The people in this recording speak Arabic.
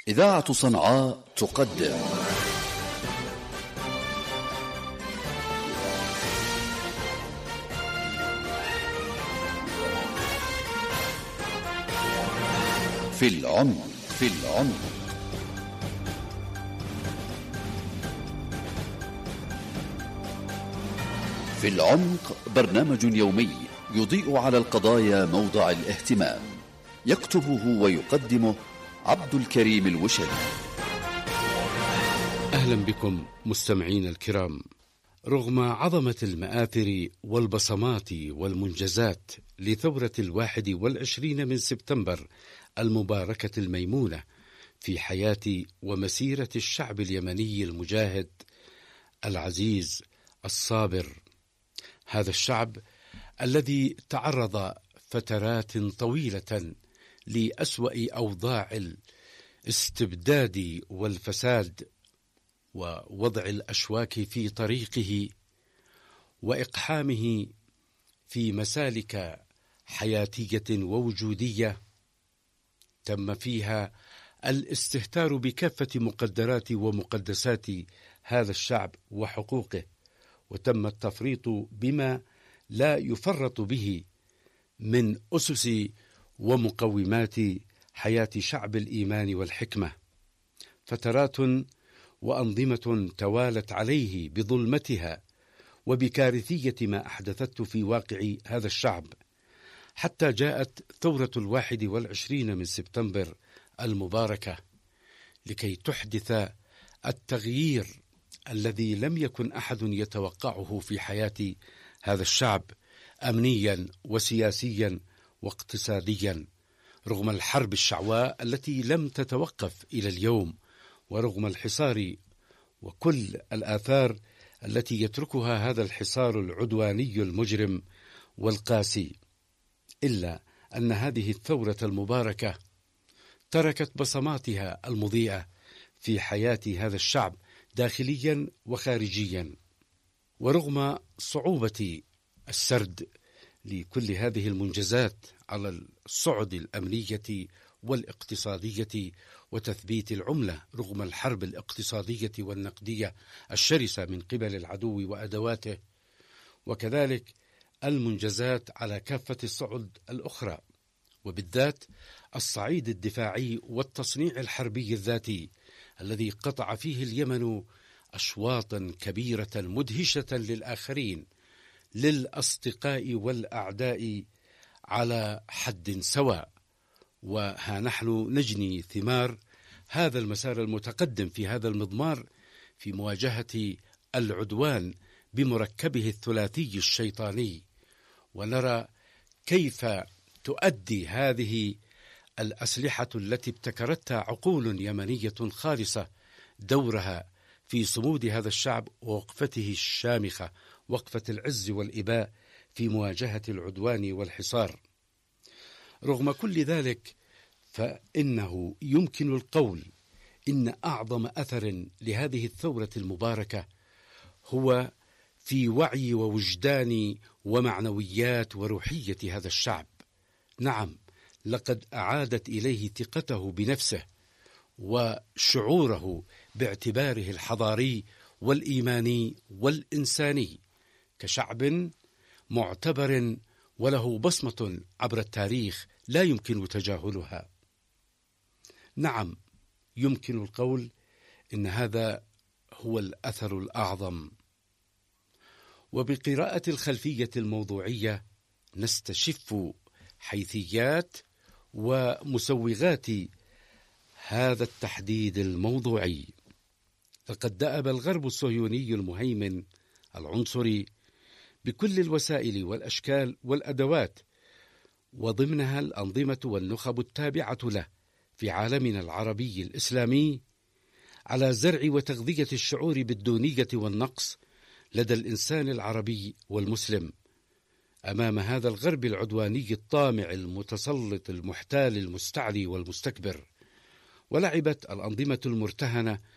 إذاعة صنعاء تقدم في العمق. في العمق برنامج يومي يضيء على القضايا موضع الاهتمام، يكتبه ويقدمه عبد الكريم الوشري. أهلا بكم مستمعين الكرام. رغم عظمة المآثر والبصمات والمنجزات لثورة 21 من سبتمبر المباركة الميمونة في حياة ومسيرة الشعب اليمني المجاهد العزيز الصابر، هذا الشعب الذي تعرض فترات طويلة لأسوأ أوضاع الاستبداد والفساد ووضع الأشواك في طريقه وإقحامه في مسالك حياتية ووجودية تم فيها الاستهتار بكافة مقدرات ومقدسات هذا الشعب وحقوقه، وتم التفريط بما لا يفرط به من أسس ومقومات حياة شعب الإيمان والحكمة. فترات وأنظمة توالت عليه بظلمتها وبكارثية ما أحدثته في واقع هذا الشعب، حتى جاءت ثورة 21 من سبتمبر المباركة لكي تحدث التغيير الذي لم يكن أحد يتوقعه في حياة هذا الشعب أمنيا وسياسيا واقتصاديا، رغم الحرب الشعواء التي لم تتوقف إلى اليوم، ورغم الحصار وكل الآثار التي يتركها هذا الحصار العدواني المجرم والقاسي، إلا أن هذه الثورة المباركة تركت بصماتها المضيئة في حياة هذا الشعب داخليا وخارجيا. ورغم صعوبة السرد لكل هذه المنجزات على الصعد الأمنية والاقتصادية وتثبيت العملة، رغم الحرب الاقتصادية والنقدية الشرسة من قبل العدو وأدواته، وكذلك المنجزات على كافة الصعد الأخرى، وبالذات الصعيد الدفاعي والتصنيع الحربي الذاتي الذي قطع فيه اليمن أشواطا كبيرة مدهشة للآخرين، للأصدقاء والأعداء على حد سواء. وها نحن نجني ثمار هذا المسار المتقدم في هذا المضمار في مواجهة العدوان بمركبه الثلاثي الشيطاني، ونرى كيف تؤدي هذه الأسلحة التي ابتكرتها عقول يمنية خالصة دورها في صمود هذا الشعب ووقفته الشامخة، وقفة العز والإباء في مواجهة العدوان والحصار. رغم كل ذلك فإنه يمكن القول إن أعظم أثر لهذه الثورة المباركة هو في وعي ووجدان ومعنويات وروحية هذا الشعب. نعم، لقد أعادت إليه ثقته بنفسه وشعوره باعتباره الحضاري والإيماني والإنساني كشعب معتبر وله بصمة عبر التاريخ لا يمكن تجاهلها. نعم، يمكن القول إن هذا هو الأثر الأعظم. وبقراءة الخلفية الموضوعية نستشف حيثيات ومسوغات هذا التحديد الموضوعي. فقد دأب الغرب الصهيوني المهيمن العنصري بكل الوسائل والأشكال والأدوات، وضمنها الأنظمة والنخب التابعة له في عالمنا العربي الإسلامي، على زرع وتغذية الشعور بالدونية والنقص لدى الإنسان العربي والمسلم أمام هذا الغرب العدواني الطامع المتسلط المحتال المستعلي والمستكبر. ولعبت الأنظمة المرتهنة